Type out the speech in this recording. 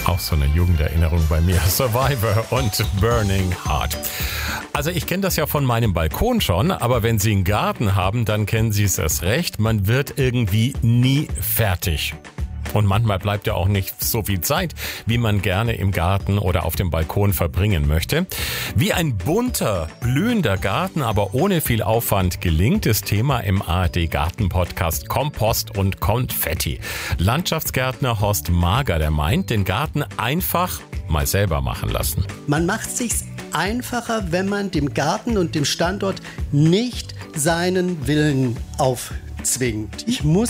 Auch so eine Jugenderinnerung bei mir. Survivor und Burning Heart. Also ich kenne das ja von meinem Balkon schon, aber wenn Sie einen Garten haben, dann kennen Sie es erst recht. Man wird irgendwie nie fertig. Und manchmal bleibt ja auch nicht so viel Zeit, wie man gerne im Garten oder auf dem Balkon verbringen möchte. Wie ein bunter, blühender Garten, aber ohne viel Aufwand gelingt, ist Thema im ARD-Garten-Podcast Kompost und Konfetti. Landschaftsgärtner Horst Mager, der meint, den Garten einfach mal selber machen lassen. Man macht es sich einfacher, wenn man dem Garten und dem Standort nicht seinen Willen aufzwingt. Ich muss